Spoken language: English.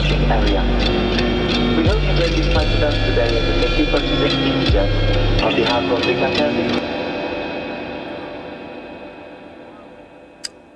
watching area. We hope you enjoyed these flights with us today and thank you for choosing EasyJet on behalf of the captain.